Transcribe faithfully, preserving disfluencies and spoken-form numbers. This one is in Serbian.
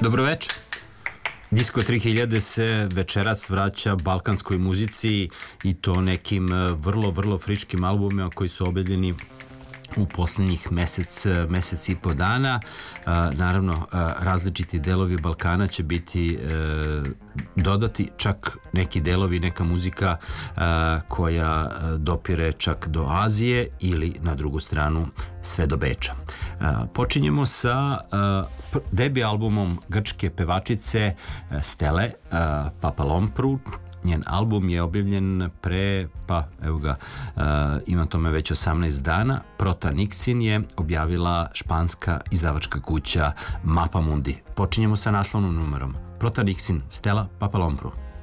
Dobro večer. Disko tri hiljade se večeras vraća balkanskoj muzici i to nekim vrlo, vrlo friškim albumima koji su objavljeni u poslednjih mesec, mesec i po dana. Naravno, različiti delovi Balkana će biti dodati, čak neki delovi, neka muzika koja dopire čak do Azije ili na drugu stranu sve do Beča. Počinjemo sa debi albumom grčke pevačice Stele Papalompru. Njen album je objavljen pre, pa evo ga, uh, ima tome već osamnaest dana. Prota Nixin je objavila španska izdavačka kuća Mapa Mundi. Počinjemo sa naslovnom numerom. Prota Nixin, Stela Papalompru.